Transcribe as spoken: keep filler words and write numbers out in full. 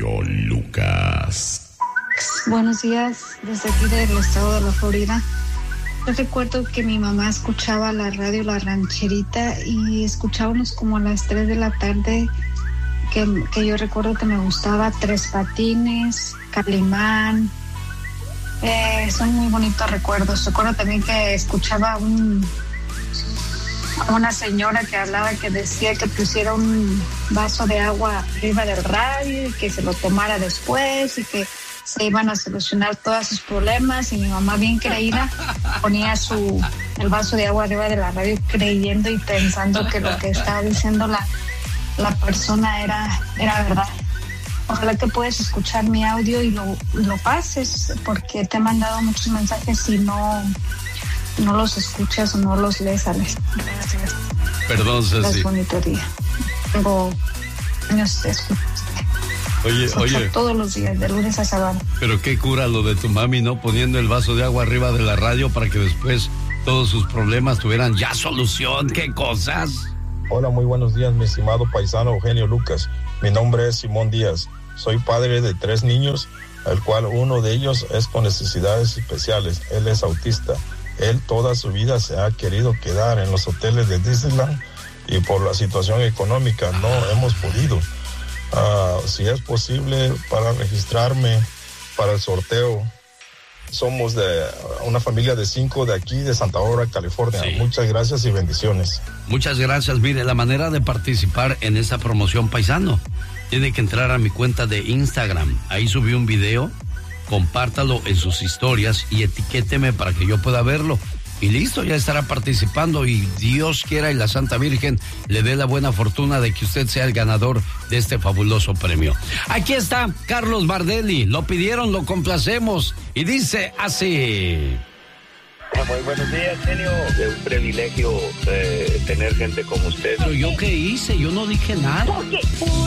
genio Lucas. Buenos días, desde aquí del estado de la Florida. Yo recuerdo que mi mamá escuchaba la radio La Rancherita y escuchábamos como a las tres de la tarde, que, que yo recuerdo que me gustaba Tres Patines, Calimán. Eh, son muy bonitos recuerdos. Recuerdo también que escuchaba un, a una señora que hablaba, que decía que pusiera un vaso de agua arriba del radio y que se lo tomara después y que se iban a solucionar todos sus problemas, y mi mamá, bien creída, ponía su el vaso de agua arriba de la radio, creyendo y pensando que lo que estaba diciendo la, la persona era, era verdad. Ojalá que puedas escuchar mi audio y lo, lo pases, porque te he mandado muchos mensajes y no, no los escuchas o no los lees, Alex. Gracias. Perdón, Ceci. Es bonito día. Tengo años de escuchar. Oye, oye. Todos los días, de lunes a sábado. Pero qué cura lo de tu mami, ¿no? Poniendo el vaso de agua arriba de la radio para que después todos sus problemas tuvieran ya solución. ¡Qué cosas! Hola, muy buenos días, mi estimado paisano Eugenio Lucas. Mi nombre es Simón Díaz. Soy padre de tres niños, el cual uno de ellos es con necesidades especiales. Él es autista. Él toda su vida se ha querido quedar en los hoteles de Disneyland y por la situación económica no hemos podido. Uh, si es posible para registrarme para el sorteo. Somos de una familia de cinco de aquí, de Santa Bárbara, California. Sí. Muchas gracias y bendiciones. Muchas gracias. Mire, la manera de participar en esta promoción, paisano, tiene que entrar a mi cuenta de Instagram. Ahí subí un video, compártalo en sus historias y etiquéteme para que yo pueda verlo. Y listo, ya estará participando, y Dios quiera y la Santa Virgen le dé la buena fortuna de que usted sea el ganador de este fabuloso premio. Aquí está Carlos Bardelli, lo pidieron, lo complacemos, y dice así. Muy buenos días, genio. Es un privilegio eh, tener gente como usted. Pero yo qué hice, yo no dije nada.